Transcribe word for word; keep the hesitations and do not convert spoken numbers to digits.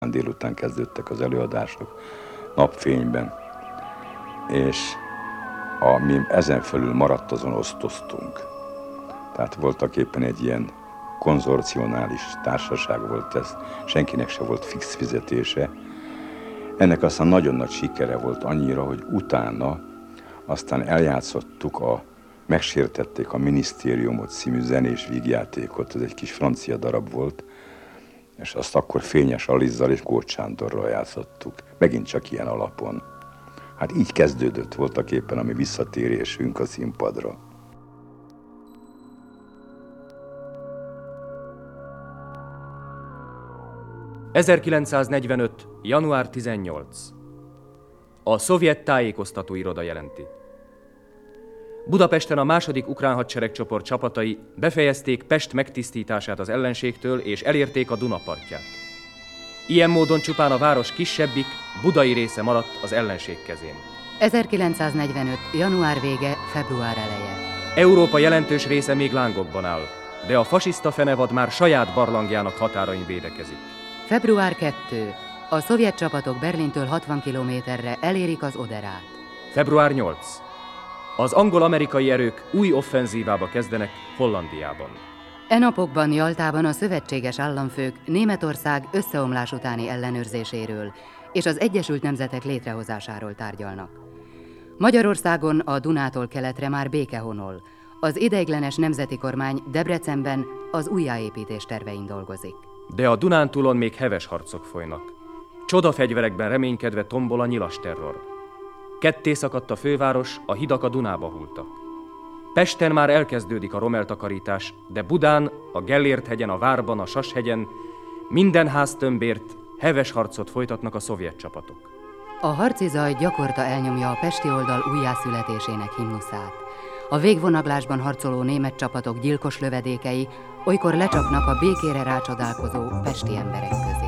Délután kezdődtek az előadások napfényben, és a, mi ezen felül maradt azon osztoztunk. Tehát voltak éppen egy ilyen konzorcionális társaság volt ez, senkinek se volt fix fizetése. Ennek aztán nagyon nagy sikere volt annyira, hogy utána aztán eljátszottuk a Megsértették a minisztériumot című zenés vígjátékot, ez egy kis francia darab volt, és azt akkor Fényes Alizzal és Gócs Sándorral játszottuk, megint csak ilyen alapon. Hát így kezdődött voltak éppen a mi visszatérésünk a színpadra. ezerkilencszáznegyvenöt. január tizennyolcadika. A szovjet tájékoztatóiroda jelenti. Budapesten a második ukrán hadseregcsoport csapatai befejezték Pest megtisztítását az ellenségtől és elérték a Duna partját. Ilyen módon csupán a város kisebbik, budai része maradt az ellenség kezén. ezerkilencszáznegyvenöt. január vége, február eleje. Európa jelentős része még lángokban áll, de a fasiszta fenevad már saját barlangjának határain védekezik. február kettő. A szovjet csapatok Berlintől hatvan kilométerre elérik az Oderát. február nyolcadika. Az angol-amerikai erők új offenzívába kezdenek Hollandiában. E napokban Jaltában a szövetséges államfők Németország összeomlás utáni ellenőrzéséről és az Egyesült Nemzetek létrehozásáról tárgyalnak. Magyarországon a Dunától keletre már béke honol. Az ideiglenes nemzeti kormány Debrecenben az újjáépítés tervein dolgozik. De a Dunántúlon még heves harcok folynak. Csodafegyverekben reménykedve tombol a nyilas terror. Ketté szakadt a főváros, a hidak a Dunába hulltak. Pesten már elkezdődik a romeltakarítás, de Budán, a Gellért-hegyen, a Várban, a Sashegyen minden háztömbért heves harcot folytatnak a szovjet csapatok. A harci zaj gyakorta elnyomja a pesti oldal újjászületésének himnuszát. A végvonaglásban harcoló német csapatok gyilkos lövedékei olykor lecsapnak a békére rácsodálkozó pesti emberek közé.